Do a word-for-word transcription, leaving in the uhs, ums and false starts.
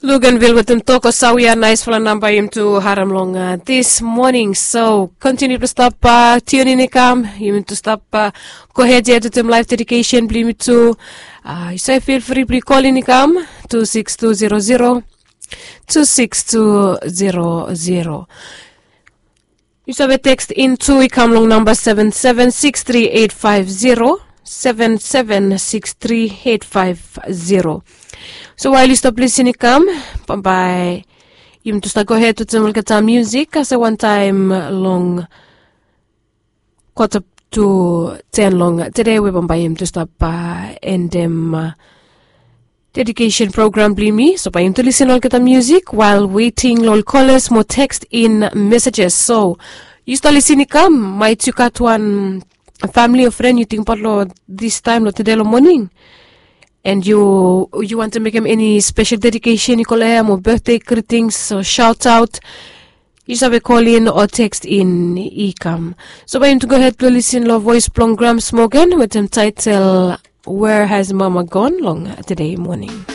Luganville with them toko sawia nice for a number him to Haramlong uh, this morning. So continue to stop uh, tuning in come. You mean to stop uh, go ahead to them live dedication believe me to uh so feel free to call in come two six two zero zero two six two zero zero. You have a text into we come long number seven seven six three eight five zero seven seven six three eight five zero. So while you stop listening, come bye. You just go ahead to some get some music as a one time long quarter to ten long. Today we buy him to stop uh, and um, uh, dedication program believe me. So by him to listen all get the music while waiting lol callers more text in messages. So you start listening, come might you got one family or friend you think about this time or today morning. And you you want to make him any special dedication, you call him or birthday greetings or shout out, you have a call in or text in e-com. So by him to go ahead to listen to voice program Smogan with him title Where Has Mama Gone long today morning.